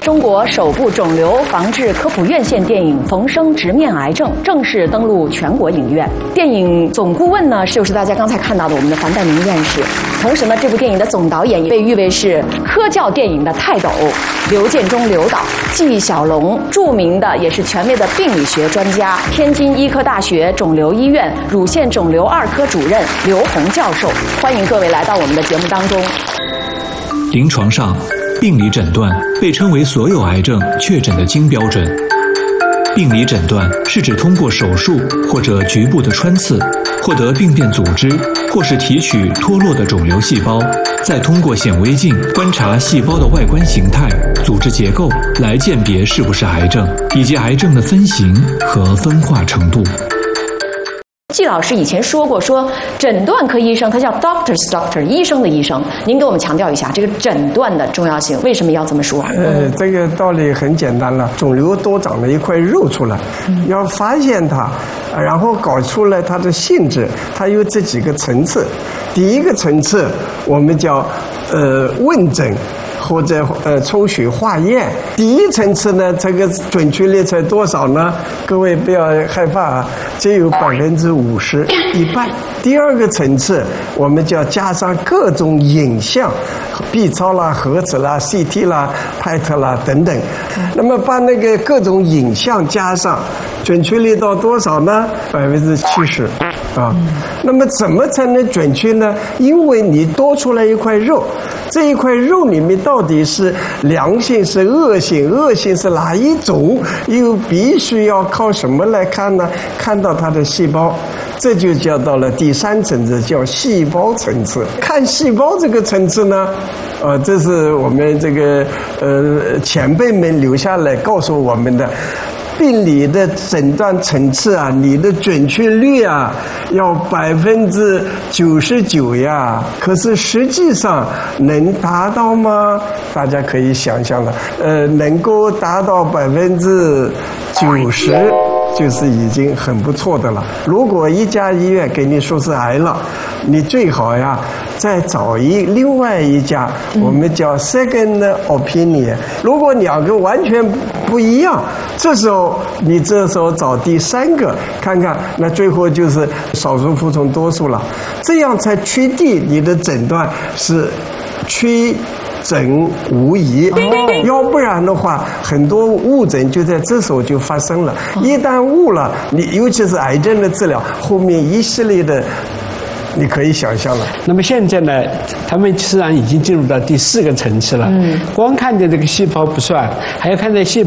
中国首部肿瘤防治科普院线电影《冯生直面癌症》正式登陆全国影院。电影总顾问呢，就是大家刚才看到的我们的樊岱明院士。同时呢，这部电影的总导演也被誉为是科教电影的泰斗刘建中刘导。纪晓龙，著名的也是权威的病理学专家，天津医科大学肿瘤医院乳腺肿瘤2科主任刘洪教授。欢迎各位来到我们的节目当中。 临床上，病理诊断被称为所有癌症确诊的金标准。病理诊断是指通过手术或者局部的穿刺，获得病变组织，或是提取脱落的肿瘤细胞，再通过显微镜观察细胞的外观形态、组织结构，来鉴别是不是癌症，以及癌症的分型和分化程度。 季老师以前说过，诊断科医生他叫 doctor's doctor， 医生的医生。您给我们强调一下这个诊断的重要性，为什么要这么说？ 这个道理很简单了，肿瘤多长了一块肉出来，要发现它，然后搞出来它的性质，它有这几个层次。第一个层次我们叫问诊。或者抽血化验，第一层次呢，这个准确率才多少呢？各位不要害怕啊，只有50%，一半。第二个层次，我们就要加上各种影像 ，B 超啦、核磁啦、CT 啦、PET 啦等等。那么把那个各种影像加上，准确率到多少呢？70%啊。那么怎么才能准确呢？因为你多出来一块肉。这一块肉里面到底是良性是恶性，恶性是哪一种，又必须要靠什么来看呢？看到它的细胞，这就叫到了第3层次，叫细胞层次。看细胞这个层次呢，这是我们这个前辈们留下来告诉我们的。病理的诊断层次啊，你的准确率啊，要99%呀。可是实际上能达到吗？大家可以想象了，能够达到90%，就是已经很不错的了。如果一家医院给你说是癌了，你最好呀再找另外一家，我们叫 second opinion。如果2个完全不一样，这时候找第3个看看，那最后就是少数服从多数了，这样才确定你的诊断是确诊无疑。要不然的话，很多误诊就在这时候就发生了。一旦误了，你尤其是癌症的治疗，后面一系列的。你可以想象了。 那么现在呢，他们实际上已经进入到第4个层次了。光看见这个细胞不算，还要看见细胞